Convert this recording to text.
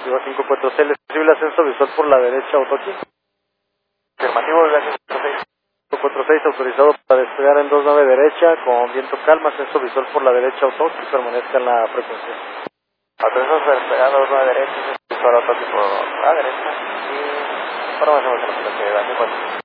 Viva 54C, ¿es posible ascenso visual por la derecha, Otoki? Afirmativo, Viva 56. 546 autorizado para despegar en 29 derecha, con viento calma, ascenso visual por la derecha, Otoki, permanezca en la frecuencia. Autorizado para despegar 29 derecha, visual Otoki por la derecha, y información de la frecuencia de